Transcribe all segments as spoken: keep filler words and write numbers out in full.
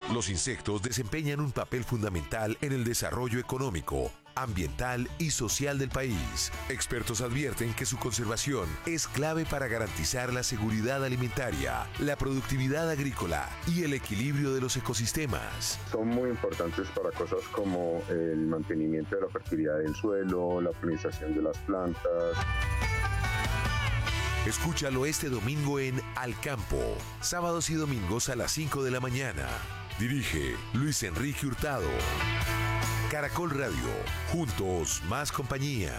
Los insectos desempeñan un papel fundamental en el desarrollo económico, ambiental y social del país. Expertos advierten que su conservación es clave para garantizar la seguridad alimentaria, la productividad agrícola y el equilibrio de los ecosistemas. Son muy importantes para cosas como el mantenimiento de la fertilidad del suelo, la polinización de las plantas. Escúchalo este domingo en Al Campo, sábados y domingos a las cinco de la mañana. Dirige Luis Enrique Hurtado. Caracol Radio, juntos más compañía.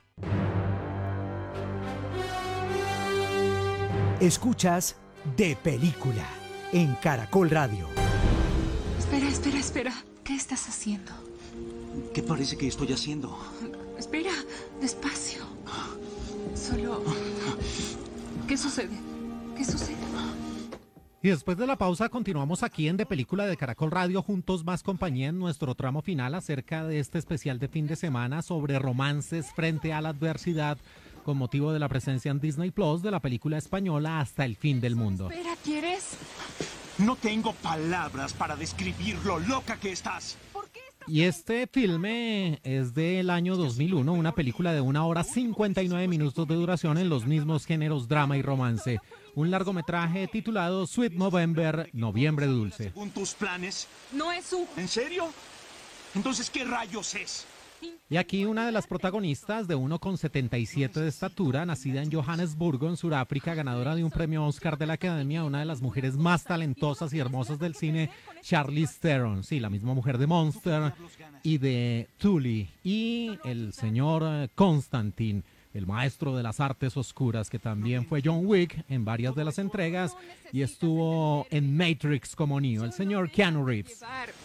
Escuchas De Película en Caracol Radio. Espera, espera, espera. ¿Qué estás haciendo? ¿Qué parece que estoy haciendo? Espera, despacio. Solo... ¿Qué sucede? ¿Qué sucede? Y después de la pausa continuamos aquí en De Película de Caracol Radio, juntos más compañía, en nuestro tramo final acerca de este especial de fin de semana sobre romances frente a la adversidad con motivo de la presencia en Disney Plus de la película española Hasta el fin del mundo. Espera, ¿quieres? No tengo palabras para describir lo loca que estás. Y este filme es del año dos mil uno, una película de una hora cincuenta y nueve minutos de duración en los mismos géneros drama y romance. Un largometraje titulado Sweet November, Noviembre Dulce. ¿Según tus planes? No es un... ¿En serio? Entonces, ¿qué rayos es? Y aquí una de las protagonistas, de uno coma setenta y siete de estatura, nacida en Johannesburgo, en Sudáfrica, ganadora de un premio Oscar de la Academia, una de las mujeres más talentosas y hermosas del cine, Charlize Theron, sí, la misma mujer de Monster y de Tully, y el señor Constantine, el maestro de las artes oscuras, que también fue John Wick en varias de las entregas y estuvo en Matrix como Neo, el señor Keanu Reeves.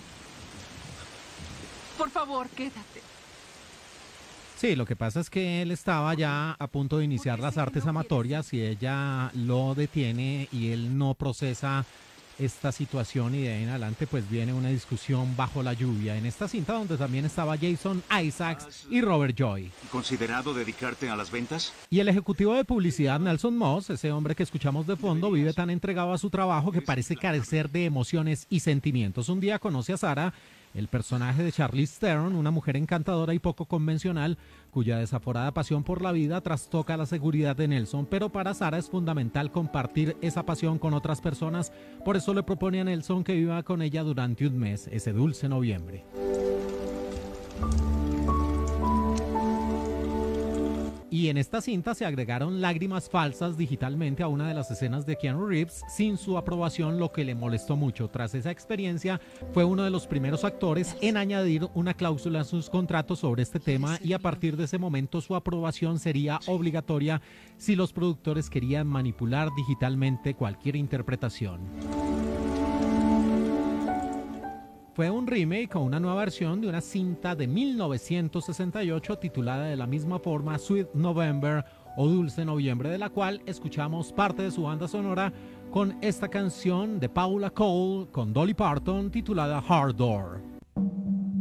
Por favor, quédate. Sí, lo que pasa es que él estaba ya a punto de iniciar las artes amatorias y ella lo detiene y él no procesa esta situación, y de ahí en adelante pues viene una discusión bajo la lluvia en esta cinta, donde también estaba Jason Isaacs y Robert Joy. ¿Considerado dedicarte a las ventas? Y el ejecutivo de publicidad Nelson Moss, ese hombre que escuchamos de fondo, vive tan entregado a su trabajo que parece carecer de emociones y sentimientos. Un día conoce a Sara, el personaje de Charlize Theron, una mujer encantadora y poco convencional, cuya desaforada pasión por la vida trastoca la seguridad de Nelson, pero para Sara es fundamental compartir esa pasión con otras personas, por eso le propone a Nelson que viva con ella durante un mes, ese dulce noviembre. Y en esta cinta se agregaron lágrimas falsas digitalmente a una de las escenas de Keanu Reeves sin su aprobación, lo que le molestó mucho. Tras esa experiencia, fue uno de los primeros actores en añadir una cláusula en sus contratos sobre este tema, y a partir de ese momento su aprobación sería obligatoria si los productores querían manipular digitalmente cualquier interpretación. Fue un remake o una nueva versión de una cinta de mil novecientos sesenta y ocho titulada de la misma forma Sweet November o Dulce Noviembre, de la cual escuchamos parte de su banda sonora con esta canción de Paula Cole con Dolly Parton titulada Hard Door.